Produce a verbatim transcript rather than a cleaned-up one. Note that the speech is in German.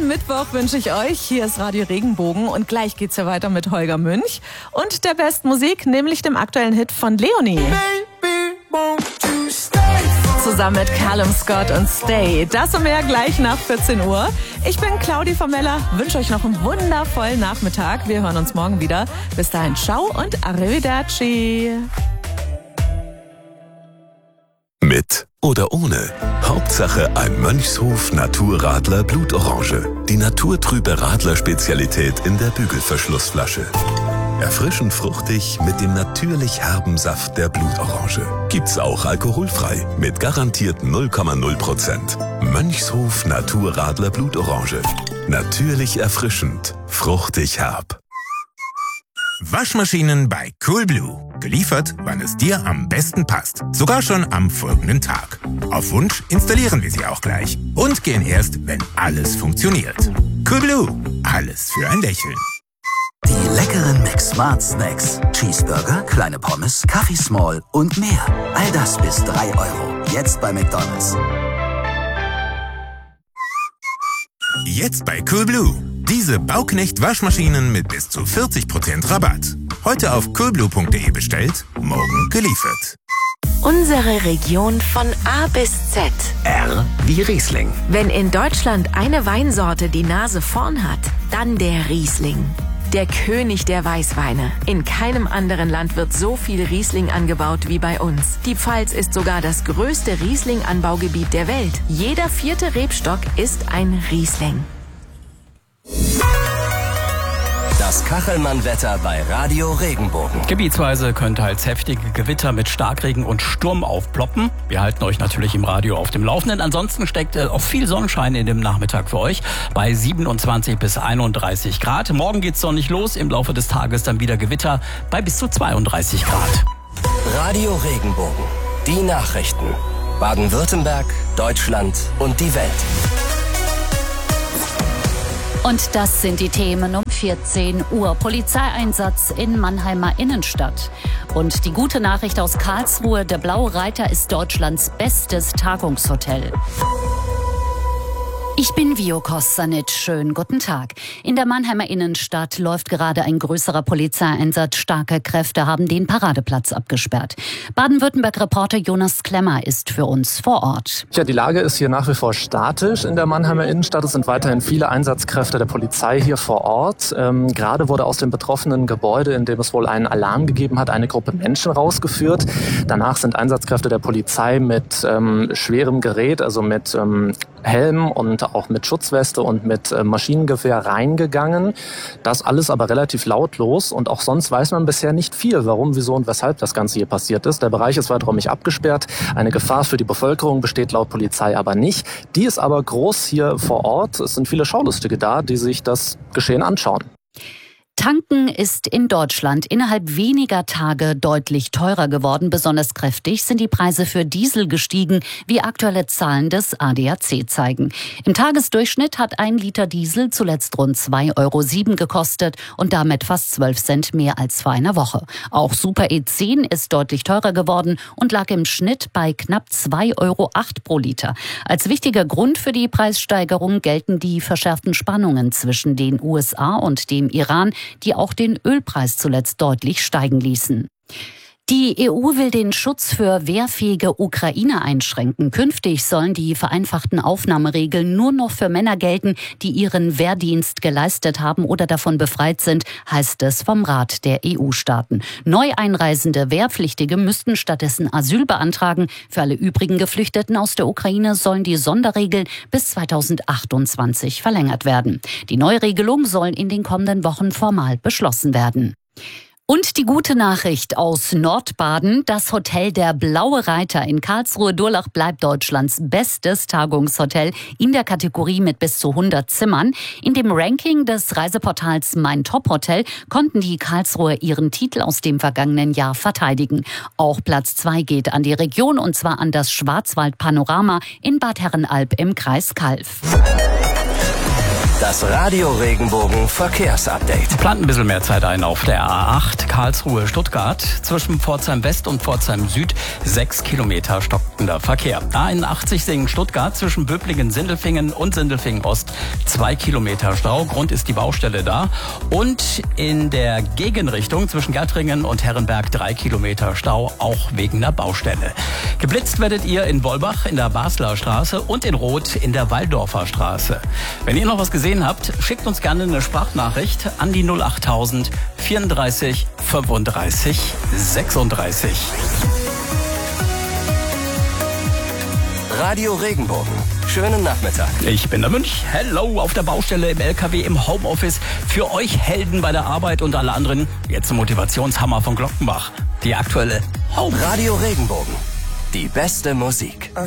Mittwoch wünsche ich euch. Hier ist Radio Regenbogen und gleich geht's ja weiter mit Holger Münch und der besten Musik, nämlich dem aktuellen Hit von Leonie. Zusammen mit Callum Scott und Stay. Das und mehr gleich nach vierzehn Uhr. Ich bin Claudi Vermeller, wünsche euch noch einen wundervollen Nachmittag. Wir hören uns morgen wieder. Bis dahin, ciao und arrivederci. Mit oder ohne. Hauptsache ein Mönchshof Naturradler Blutorange. Die naturtrübe Radler-Spezialität in der Bügelverschlussflasche. Erfrischend fruchtig mit dem natürlich herben Saft der Blutorange. Gibt's auch alkoholfrei mit garantiert null Komma null Prozent. Mönchshof Naturradler Blutorange. Natürlich erfrischend, fruchtig herb. Waschmaschinen bei Coolblue. Geliefert, wann es dir am besten passt. Sogar schon am folgenden Tag. Auf Wunsch installieren wir sie auch gleich. Und gehen erst, wenn alles funktioniert. Coolblue. Alles für ein Lächeln. Die leckeren McSmart Snacks. Cheeseburger, kleine Pommes, Kaffee Small und mehr. All das bis drei Euro. Jetzt bei McDonald's. Jetzt bei Coolblue. Diese Bauknecht-Waschmaschinen mit bis zu vierzig Prozent Rabatt. Heute auf coolblue punkt de bestellt, morgen geliefert. Unsere Region von A bis Z. R wie Riesling. Wenn in Deutschland eine Weinsorte die Nase vorn hat, dann der Riesling. Der König der Weißweine. In keinem anderen Land wird so viel Riesling angebaut wie bei uns. Die Pfalz ist sogar das größte Riesling-Anbaugebiet der Welt. Jeder vierte Rebstock ist ein Riesling. Das Kachelmann-Wetter bei Radio Regenbogen. Gebietsweise können teils heftige Gewitter mit Starkregen und Sturm aufploppen. Wir halten euch natürlich im Radio auf dem Laufenden. Ansonsten steckt äh, auch viel Sonnenschein in dem Nachmittag für euch bei siebenundzwanzig bis einunddreißig Grad. Morgen geht's sonnig los, im Laufe des Tages dann wieder Gewitter bei bis zu zweiunddreißig Grad. Radio Regenbogen. Die Nachrichten. Baden-Württemberg, Deutschland und die Welt. Und das sind die Themen um vierzehn Uhr. Polizeieinsatz in Mannheimer Innenstadt. Und die gute Nachricht aus Karlsruhe, der Blaue Reiter ist Deutschlands bestes Tagungshotel. Ich bin Vio Kostanic. Schönen guten Tag. In der Mannheimer Innenstadt läuft gerade ein größerer Polizeieinsatz. Starke Kräfte haben den Paradeplatz abgesperrt. Baden-Württemberg-Reporter Jonas Klemmer ist für uns vor Ort. Ja, die Lage ist hier nach wie vor statisch in der Mannheimer Innenstadt. Es sind weiterhin viele Einsatzkräfte der Polizei hier vor Ort. Ähm, gerade wurde aus dem betroffenen Gebäude, in dem es wohl einen Alarm gegeben hat, eine Gruppe Menschen rausgeführt. Danach sind Einsatzkräfte der Polizei mit ähm, schwerem Gerät, also mit ähm, Helm und auch mit Schutzweste und mit äh, Maschinengewehr reingegangen. Das alles aber relativ lautlos und auch sonst weiß man bisher nicht viel, warum, wieso und weshalb das Ganze hier passiert ist. Der Bereich ist weiträumig abgesperrt. Eine Gefahr für die Bevölkerung besteht laut Polizei aber nicht. Die ist aber groß hier vor Ort. Es sind viele Schaulustige da, die sich das Geschehen anschauen. Tanken ist in Deutschland innerhalb weniger Tage deutlich teurer geworden. Besonders kräftig sind die Preise für Diesel gestiegen, wie aktuelle Zahlen des A D A C zeigen. Im Tagesdurchschnitt hat ein Liter Diesel zuletzt rund zwei Euro sieben gekostet und damit fast zwölf Cent mehr als vor einer Woche. Auch Super E zehn ist deutlich teurer geworden und lag im Schnitt bei knapp zwei Euro acht pro Liter. Als wichtiger Grund für die Preissteigerung gelten die verschärften Spannungen zwischen den U S A und dem Iran, die auch den Ölpreis zuletzt deutlich steigen ließen. Die E U will den Schutz für wehrfähige Ukrainer einschränken. Künftig sollen die vereinfachten Aufnahmeregeln nur noch für Männer gelten, die ihren Wehrdienst geleistet haben oder davon befreit sind, heißt es vom Rat der E U-Staaten. Neu einreisende Wehrpflichtige müssten stattdessen Asyl beantragen. Für alle übrigen Geflüchteten aus der Ukraine sollen die Sonderregeln bis zweitausendachtundzwanzig verlängert werden. Die Neuregelung soll in den kommenden Wochen formal beschlossen werden. Und die gute Nachricht aus Nordbaden, das Hotel der Blaue Reiter in Karlsruhe-Durlach bleibt Deutschlands bestes Tagungshotel in der Kategorie mit bis zu hundert Zimmern. In dem Ranking des Reiseportals Mein Top-Hotel konnten die Karlsruher ihren Titel aus dem vergangenen Jahr verteidigen. Auch Platz zwei geht an die Region und zwar an das Schwarzwald-Panorama in Bad Herrenalb im Kreis Calw. Das Radio Regenbogen Verkehrsupdate. Plant ein bisschen mehr Zeit ein auf der A acht Karlsruhe-Stuttgart. Zwischen Pforzheim West und Pforzheim Süd sechs Kilometer stockender Verkehr. A einundachtzig Singen-Stuttgart zwischen Böblingen-Sindelfingen und Sindelfingen-Ost zwei Kilometer Stau. Grund ist die Baustelle da. Und in der Gegenrichtung zwischen Gärtringen und Herrenberg drei Kilometer Stau, auch wegen der Baustelle. Geblitzt werdet ihr in Wolbach in der Basler Straße und in Roth in der Waldorfer Straße. Wenn ihr noch was gesehen habt, schickt uns gerne eine Sprachnachricht an die null achttausend vierunddreißig fünfunddreißig sechsunddreißig. Radio Regenbogen. Schönen Nachmittag. Ich bin der Münch. Hello auf der Baustelle, im L K W, im Homeoffice. Für euch Helden bei der Arbeit und alle anderen jetzt ein Motivationshammer von Glockenbach. Die aktuelle Home. Radio Regenbogen. Die beste Musik.